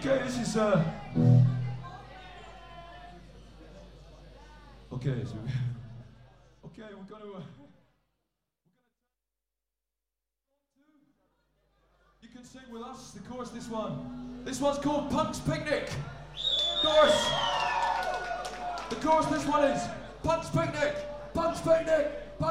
Okay, this is okay, so okay, we're gonna you can sing with us, the chorus, this one. This one's called Punk's Picnic. Chorus. The chorus, this one is Punk's Picnic. Punk's Picnic.